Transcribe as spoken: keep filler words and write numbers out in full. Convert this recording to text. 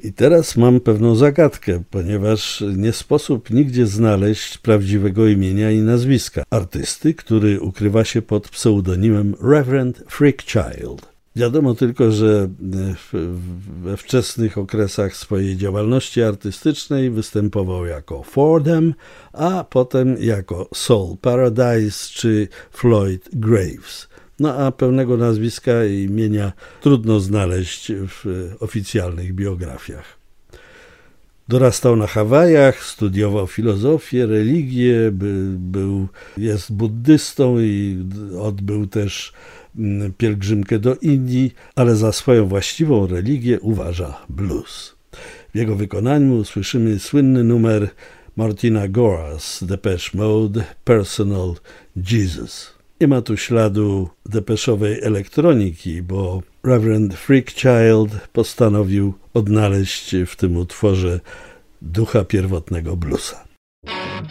I teraz mam pewną zagadkę, ponieważ nie sposób nigdzie znaleźć prawdziwego imienia i nazwiska artysty, który ukrywa się pod pseudonimem Reverend Freakchild. Wiadomo tylko, że we wczesnych okresach swojej działalności artystycznej występował jako Fordham, a potem jako Soul Paradise czy Floyd Graves. No a pełnego nazwiska i imienia trudno znaleźć w oficjalnych biografiach. Dorastał na Hawajach, studiował filozofię, religię, by, był, jest buddystą i odbył też pielgrzymkę do Indii, ale za swoją właściwą religię uważa blues. W jego wykonaniu słyszymy słynny numer Martina Gore'a z Depeche Mode, Personal Jesus. Nie ma tu śladu depeszowej elektroniki, bo Reverend Freakchild postanowił odnaleźć w tym utworze ducha pierwotnego bluesa.